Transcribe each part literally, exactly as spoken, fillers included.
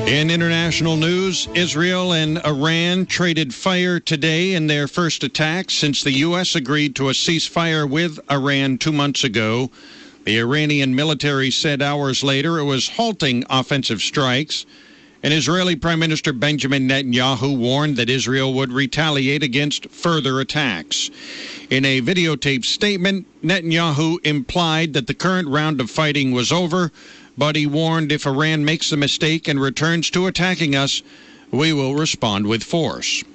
In international news, Israel and Iran traded fire today in their first attack since the U S agreed to a ceasefire with Iran two months ago. The Iranian military said hours later it was halting offensive strikes. And Israeli Prime Minister Benjamin Netanyahu warned that Israel would retaliate against further attacks. In a videotaped statement, Netanyahu implied that the current round of fighting was over, but he warned if Iran makes a mistake and returns to attacking us, we will respond with force.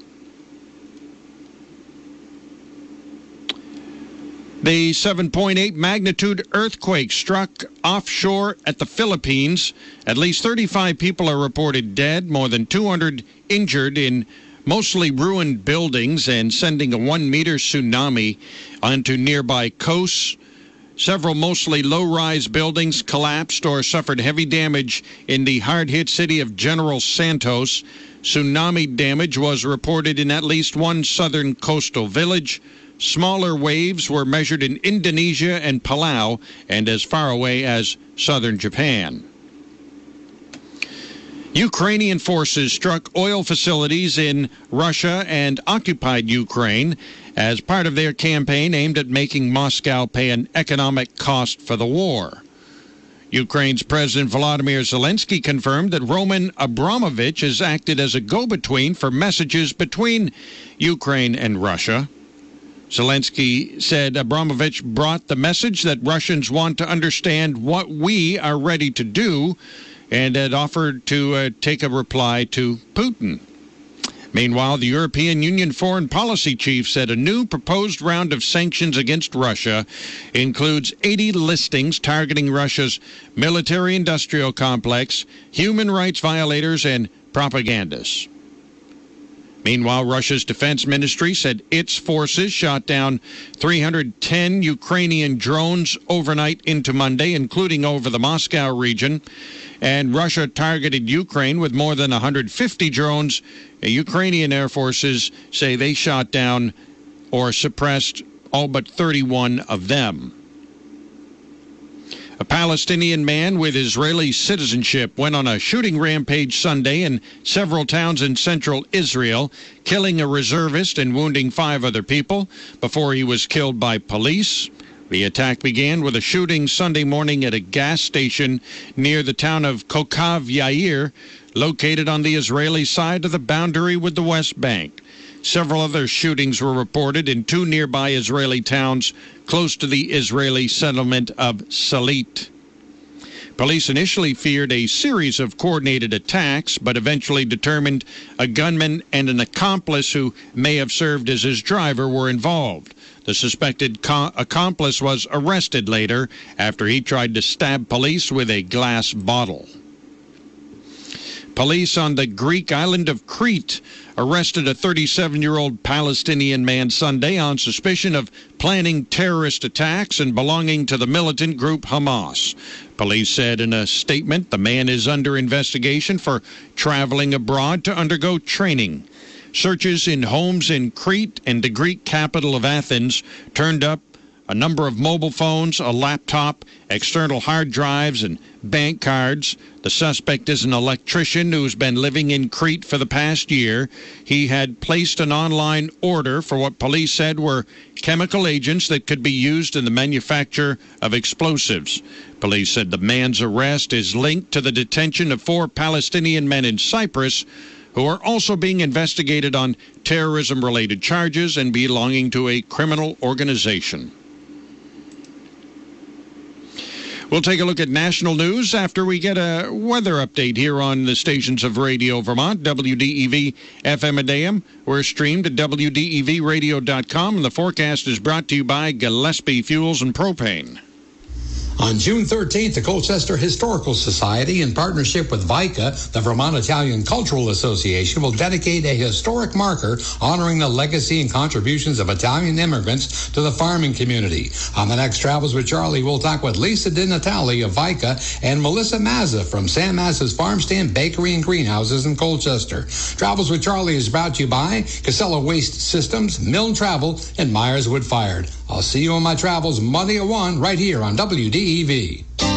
The seven point eight magnitude earthquake struck offshore at the Philippines. At least thirty-five people are reported dead, more than two hundred injured in mostly ruined buildings, and sending a one-meter tsunami onto nearby coasts. Several mostly low-rise buildings collapsed or suffered heavy damage in the hard-hit city of General Santos. Tsunami damage was reported in at least one southern coastal village. Smaller waves were measured in Indonesia and Palau, and as far away as southern Japan. Ukrainian forces struck oil facilities in Russia and occupied Ukraine as part of their campaign aimed at making Moscow pay an economic cost for the war. Ukraine's President Volodymyr Zelensky confirmed that Roman Abramovich has acted as a go-between for messages between Ukraine and Russia. Zelensky said Abramovich brought the message that Russians want to understand what we are ready to do, and had offered to uh, take a reply to Putin. Meanwhile, the European Union foreign policy chief said a new proposed round of sanctions against Russia includes eighty listings targeting Russia's military-industrial complex, human rights violators, and propagandists. Meanwhile, Russia's defense ministry said its forces shot down three hundred ten Ukrainian drones overnight into Monday, including over the Moscow region. And Russia targeted Ukraine with more than one hundred fifty drones. Ukrainian air forces say they shot down or suppressed all but thirty-one of them. A Palestinian man with Israeli citizenship went on a shooting rampage Sunday in several towns in central Israel, killing a reservist and wounding five other people before he was killed by police. The attack began with a shooting Sunday morning at a gas station near the town of Kokav Yair, located on the Israeli side of the boundary with the West Bank. Several other shootings were reported in two nearby Israeli towns close to the Israeli settlement of Salit. Police initially feared a series of coordinated attacks, but eventually determined a gunman and an accomplice who may have served as his driver were involved. The suspected co- accomplice was arrested later after he tried to stab police with a glass bottle. Police on the Greek island of Crete arrested a thirty-seven-year-old Palestinian man Sunday on suspicion of planning terrorist attacks and belonging to the militant group Hamas. Police said in a statement the man is under investigation for traveling abroad to undergo training. Searches in homes in Crete and the Greek capital of Athens turned up a number of mobile phones, a laptop, external hard drives, and bank cards. The suspect is an electrician who's been living in Crete for the past year. He had placed an online order for what police said were chemical agents that could be used in the manufacture of explosives. Police said the man's arrest is linked to the detention of four Palestinian men in Cyprus who are also being investigated on terrorism-related charges and belonging to a criminal organization. We'll take a look at national news after we get a weather update here on the stations of Radio Vermont, W D E V F M and A M. We're streamed at W D E V radio dot com, and the forecast is brought to you by Gillespie Fuels and Propane. On June thirteenth, the Colchester Historical Society, in partnership with VICA, the Vermont Italian Cultural Association, will dedicate a historic marker honoring the legacy and contributions of Italian immigrants to the farming community. On the next Travels with Charlie, we'll talk with Lisa Di Natale of VICA and Melissa Mazza from Sam Mazza's Farm Stand Bakery and Greenhouses in Colchester. Travels with Charlie is brought to you by Casella Waste Systems, Milne Travel, and Myers Wood Fired. I'll see you on my travels Monday at one right here on W D E V.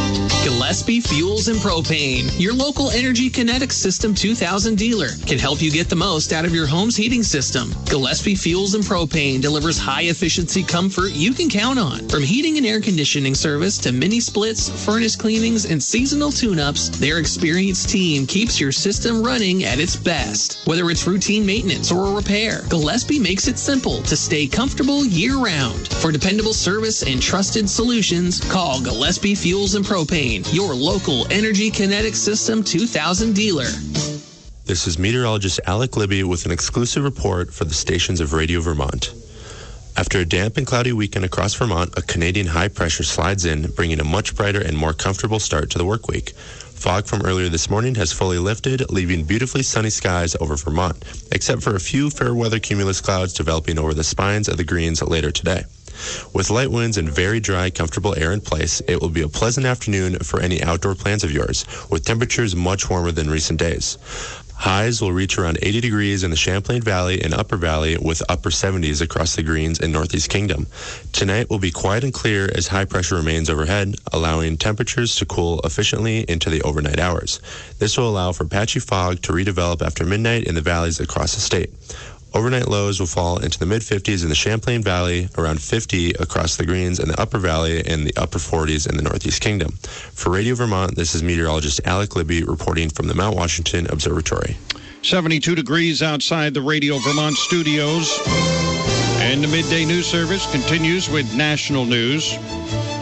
Gillespie Fuels and Propane, your local Energy Kinetic System two thousand dealer, can help you get the most out of your home's heating system. Gillespie Fuels and Propane delivers high-efficiency comfort you can count on. From heating and air conditioning service to mini splits, furnace cleanings, and seasonal tune-ups, their experienced team keeps your system running at its best. Whether it's routine maintenance or a repair, Gillespie makes it simple to stay comfortable year-round. For dependable service and trusted solutions, call Gillespie Fuels and Propane, your local Energy Kinetic System two thousand dealer. This is meteorologist Alec Libby with an exclusive report for the stations of Radio Vermont. After a damp and cloudy weekend across Vermont, a Canadian high pressure slides in, bringing a much brighter and more comfortable start to the work week. Fog from earlier this morning has fully lifted, leaving beautifully sunny skies over Vermont, except for a few fair weather cumulus clouds developing over the spines of the greens later today. With light winds and very dry, comfortable air in place, it will be a pleasant afternoon for any outdoor plans of yours, with temperatures much warmer than recent days. Highs will reach around eighty degrees in the Champlain Valley and Upper Valley, with upper seventies across the Greens and Northeast Kingdom. Tonight will be quiet and clear as high pressure remains overhead, allowing temperatures to cool efficiently into the overnight hours. This will allow for patchy fog to redevelop after midnight in the valleys across the state. Overnight lows will fall into the mid-fifties in the Champlain Valley, around fifty across the Greens and the Upper Valley, and the upper forties in the Northeast Kingdom. For Radio Vermont, this is meteorologist Alec Libby reporting from the Mount Washington Observatory. seventy-two degrees outside the Radio Vermont studios. And the midday news service continues with national news.